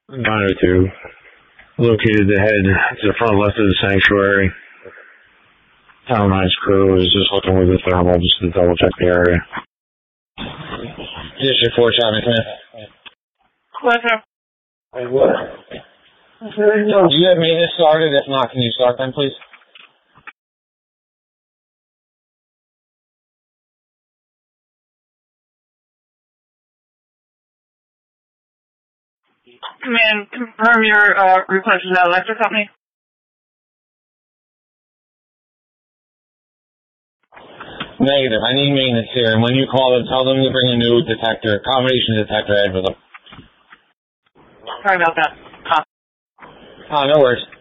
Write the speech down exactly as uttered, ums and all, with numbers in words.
nine oh two. Located the head to the front left of the sanctuary. Town nine's crew is just looking with the thermal just to double check the area. District four, Chapman Smith. Pleasure. Hey, what? Do you have maintenance started? If not, can you start then, please? Command, confirm your uh, request to the electric company. Negative. I need maintenance here, and when you call them, tell them to bring a new detector, combination detector head with them. Sorry about that. Uh, Oh, no worries.